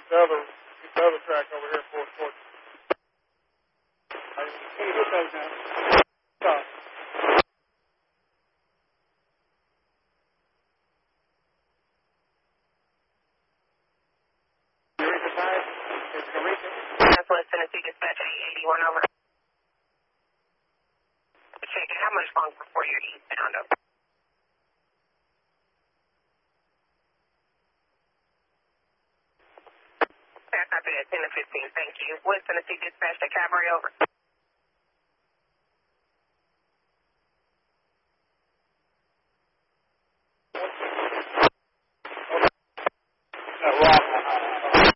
Get the other track over here for it. Can you hit those now? Stop. Eureka 5, it's Eureka. Southwest Tennessee Dispatch 881 over. Check it. How much longer before you're eastbound over? Copy that, 10 to 15, thank you. West Tennessee Dispatch to Cavalry over.